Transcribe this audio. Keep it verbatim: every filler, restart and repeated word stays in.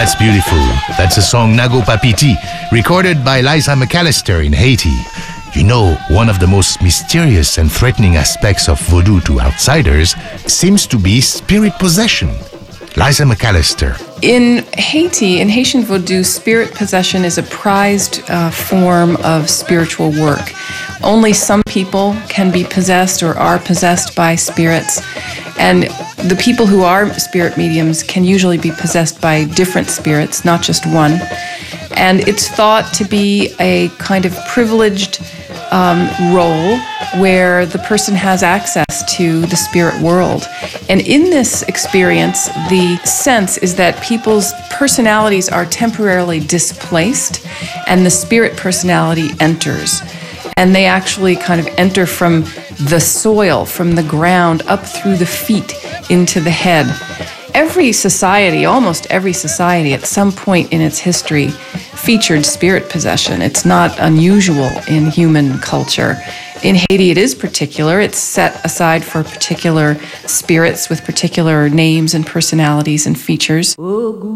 That's beautiful. That's a song Nago Papiti, recorded by Liza McAllister in Haiti. You know, one of the most mysterious and threatening aspects of voodoo to outsiders seems to be spirit possession. Liza McAllister. In Haiti, in Haitian Vodou, spirit possession is a prized uh, form of spiritual work. Only some people can be possessed or are possessed by spirits. And the people who are spirit mediums can usually be possessed by different spirits, not just one. And it's thought to be a kind of privileged um, role where the person has access to the spirit world. And in this experience, the sense is that people's personalities are temporarily displaced and the spirit personality enters. And they actually kind of enter from the soil, from the ground, up through the feet into the head. Every society, almost every society at some point in its history featured spirit possession. It's not unusual in human culture. In Haiti, it is particular. It's set aside for particular spirits with particular names and personalities and features.